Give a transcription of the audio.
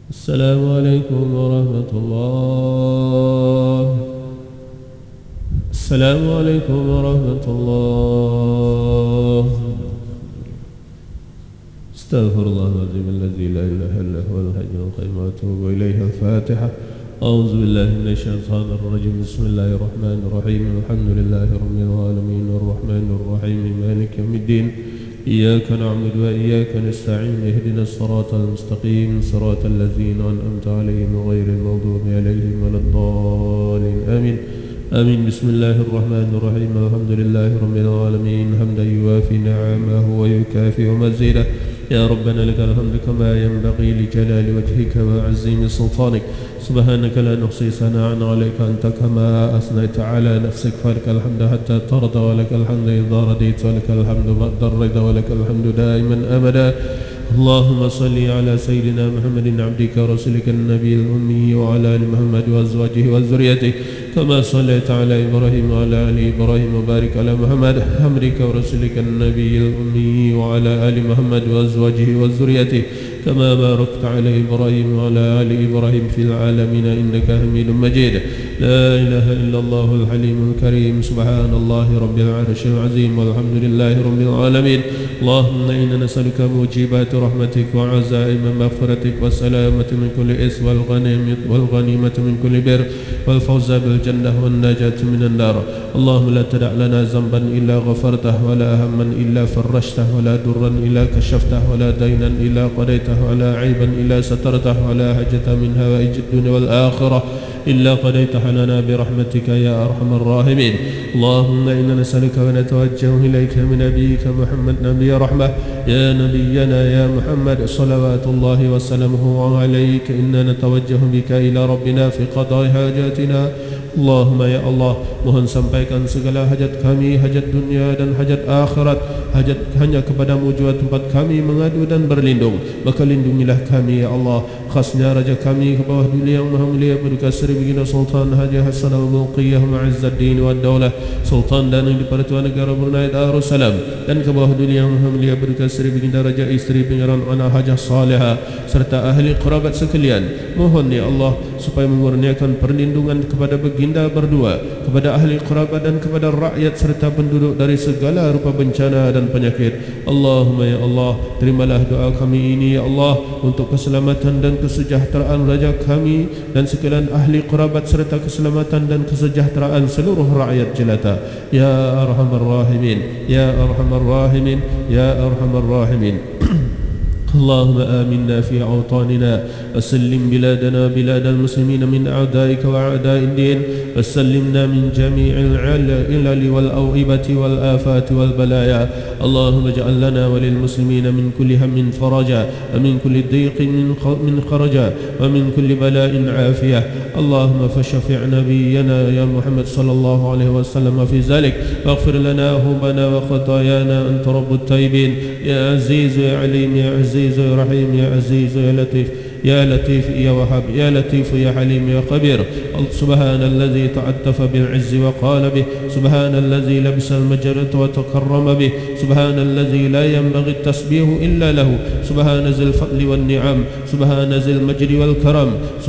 السلام عليكم ورحمة الله. السلام عليكم ورحمة الله. استغفر الله العظيم الذي لا إله إلا هو الحي القيوم وأتوب إليه. الفاتحة. أعوذ بالله من الشيطان الرجيم. بسم الله الرحمن الرحيم. الحمد لله رب العالمين الرحمن الرحيم مالك يوم الدين. إياك نعبد وإياك نستعين. اهدنا الصراط المستقيم صراط الذين أنعمت عليهم غير المغضوب عليهم ولا الضالين آمين. آمين. بسم الله الرحمن الرحيم. الحمد لله رب العالمين حمدا يوافي نعمه ويكافئ مزيده. يا ربنا لك الحمد كما ينبغي لجلال وجهك وعظيم سلطانك. سبحانك لا نحصي ثناء عليك أنت كما أثنيت على نفسك. فلك الحمد حتى ترضى ولك الحمد إذا رضيت ولك الحمد بعد الرضا ولك الحمد دائما أبدا. اللهم صل على سيدنا محمد عبدك ورسولك النبي الأمي وعلى آل محمد وأزواجه وذريته كما صليت على إبراهيم وعلى آل إبراهيم وبارك على محمد عبدك ورسولك النبي الأمي وعلى آل محمد وأزواجه وذريته كما باركت على إبراهيم وعلى آل إبراهيم في العالمين إنك حميد مجيد. لا إله إلا الله الحليم الكريم. سبحان الله رب العرش العظيم والحمد لله رب العالمين. اللهم إنا نسألك موجبات رحمتك وعزائم مغفرتك والسلامة من كل إثم والغنيمة من كل بر والفوز بالجنة والنجاة من النار. اللهم لا تدع لنا ذنبا إلا غفرته ولا هما إلا فرجته ولا ضرا إلا كشفته ولا دينا إلا قضيته ولا عيبا إلا سترته ولا حاجة من هوائج الدنيا والآخرة إلا قضيتها لنا برحمتك يا أرحم الراحمين. اللهم إنا نسألك ونتوجه إليك من نبيك محمد نبي رحمة. يا نبينا يا محمد صلوات الله وسلامه عليك. إنا نتوجه بك إلى ربنا في قضاء حاجاتنا. Allahumma ya Allah, mohon sampaikan segala hajat kami, hajat dunia dan hajat akhirat. Hajat hanya kepadamu jua tempat kami mengadu dan berlindung. Maka lindungilah kami ya Allah, khasnya Raja kami ke bawah dunia yang maha mulia Berduka Seri Baginda Sultan Haji Hassanah Mulqiyah Ma'izzuddin wa Daulah Sultan dan yang Dipertua Negara Brunei Darussalam, dan ke bawah dunia yang maha mulia Berduka Seri Baginda Raja Isteri Pangeran Ana Hajah Salihah serta ahli kerabat sekalian. Mohon ya Allah supaya memurniakan perlindungan kepada baginda berdua, kepada ahli kerabat dan kepada rakyat serta penduduk dari segala rupa bencana dan penyakit. Allahumma ya Allah, terimalah doa kami ini ya Allah untuk keselamatan dan kesejahteraan raja kami dan sekalian ahli kerabat serta keselamatan dan kesejahteraan seluruh rakyat jelata. Ya Arhamar Rahimin, Ya Arhamar Rahimin, Ya Arhamar Rahimin. اللهم آمنا في أوطاننا وسلم بلادنا بلاد المسلمين من أعدائك وأعداء الدين وسلمنا من جميع العلل والأوئبة والآفات والبلايا. اللهم اجعل لنا وللمسلمين من كل هم فرجا ومن كل ضيق من خرجا ومن كل بلاء عافية. اللهم فشفع نبينا يا محمد صلى الله عليه وسلم في ذلك واغفر لنا ذنوبنا وخطايانا أنت رب التائبين. يا عزيز يا عليم يا عزيز يا رحيم يا عزيز يا لطيف يا لطيف يا وهاب يا لطيف يا حليم يا خبير. سبحان الذي تعتف بالعز وقال به، سبحان الذي لبس المجرة وتكرم به، سبحان الذي لا ينبغي التسبيح إلا له، سبحان ذي الفضل والنعم، سبحان ذي المجد والكرم.